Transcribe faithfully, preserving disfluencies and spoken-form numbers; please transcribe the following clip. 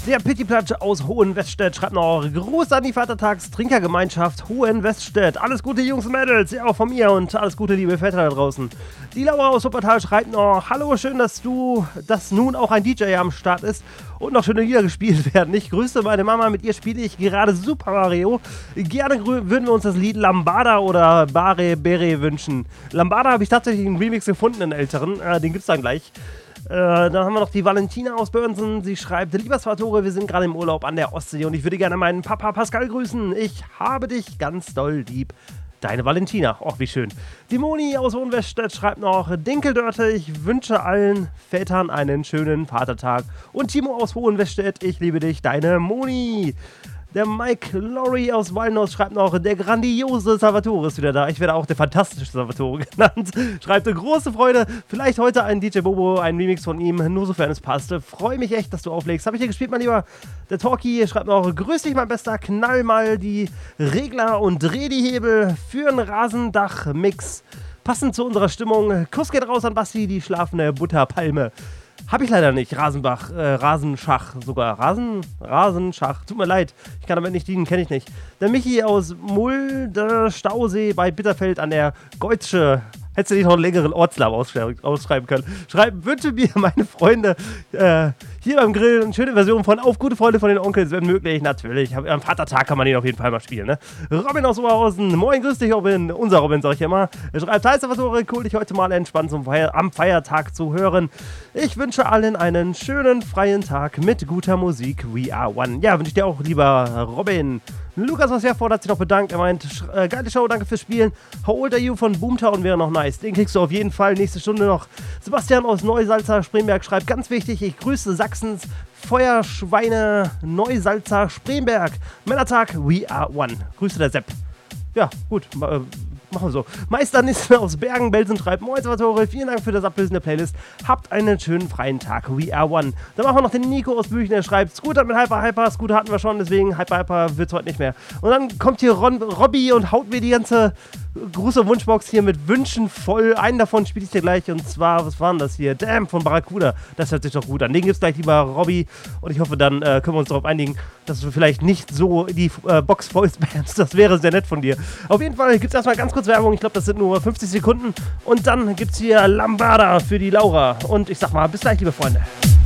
Der Pittiplatsch aus Hohenwestedt schreibt noch: Gruß an die Vatertagstrinkergemeinschaft Hohenwestedt. Alles Gute, Jungs und Mädels, ja auch von mir und alles Gute, liebe Väter da draußen. Die Laura aus Wuppertal schreibt noch: Hallo, schön, dass du, dass nun auch ein D J am Start ist und noch schöne Lieder gespielt werden. Ich grüße meine Mama, mit ihr spiele ich gerade Super Mario. Gerne würden wir uns das Lied Lambada oder Bare Bere wünschen. Lambada habe ich tatsächlich einen Remix gefunden, einen älteren, äh, den gibt's dann gleich. Äh, dann haben wir noch die Valentina aus Börnsen. Sie schreibt: Lieber Salvatore, wir sind gerade im Urlaub an der Ostsee und ich würde gerne meinen Papa Pascal grüßen. Ich habe dich ganz doll lieb. Deine Valentina. Och, wie schön. Die Moni aus Hohenwestedt schreibt noch: Dinkeldörte, ich wünsche allen Vätern einen schönen Vatertag. Und Timo aus Hohenwestedt, ich liebe dich, deine Moni. Der Mike Lorry aus Walnuss schreibt noch: Der grandiose Salvatore ist wieder da. Ich werde auch der fantastische Salvatore genannt. Schreibt: Große Freude. Vielleicht heute ein D J Bobo, ein Remix von ihm, nur sofern es passt. Freue mich echt, dass du auflegst. Habe ich hier gespielt, mein Lieber. Der Talkie schreibt noch: Grüß dich, mein Bester. Knall mal die Regler und dreh die Hebel für einen Rasendach-Mix. Passend zu unserer Stimmung. Kuss geht raus an Basti, die schlafende Butterpalme. Habe ich leider nicht. Rasenbach, äh, Rasenschach sogar. Rasen, Rasenschach. Tut mir leid. Ich kann damit nicht dienen, kenne ich nicht. Der Michi aus Mulde Stausee bei Bitterfeld an der Geutsche. Hättest du nicht noch einen längeren Ortsnamen ausschreiben können. Schreiben: Wünsche mir meine Freunde äh, hier beim Grill eine schöne Version von Auf gute Freunde von den Onkels, wenn möglich. Natürlich. Am Vatertag kann man ihn auf jeden Fall mal spielen, ne? Robin aus Oberhausen. Moin, grüß dich, Robin. Unser Robin, sag ich immer. Er schreibt: Hi, Salvatore, cool, dich heute mal entspannt zum Feier am Feiertag zu hören. Ich wünsche allen einen schönen, freien Tag mit guter Musik. We are one. Ja, wünsche ich dir auch, lieber Robin. Lukas aus Herford hat sich noch bedankt. Er meint: äh, geile Show, danke fürs Spielen. How old are you von Boomtown wäre noch nice. Den kriegst du auf jeden Fall nächste Stunde noch. Sebastian aus Neusalza Spremberg schreibt: Ganz wichtig, ich grüße Sachsens Feuerschweine Neusalza Spremberg. Männertag, we are one. Grüße der Sepp. Ja, gut, äh, machen wir so. Meister Nissen aus Bergen-Belsen schreibt: Moin Salvatore, vielen Dank für das Ablösen der Playlist. Habt einen schönen freien Tag. We are one. Dann machen wir noch den Nico aus Büchen, der schreibt: Scooter mit Hyper Hyper. Scooter hatten wir schon, deswegen Hyper Hyper wird es heute nicht mehr. Und dann kommt hier Ron, Robby und haut mir die ganze Gruß- und Wunschbox hier mit Wünschen voll. Einen davon spiele ich dir gleich, und zwar, was war denn das hier? Damn von Barracuda. Das hört sich doch gut an. Den gibt's gleich, lieber Robby. Und ich hoffe, dann äh, können wir uns darauf einigen, dass du vielleicht nicht so die äh, Box voll spamst. Das wäre sehr nett von dir. Auf jeden Fall gibt es erstmal ganz kurz Werbung. Ich glaube, das sind nur fünfzig Sekunden. Und dann gibt es hier Lambada für die Laura. Und ich sag mal, bis gleich, liebe Freunde.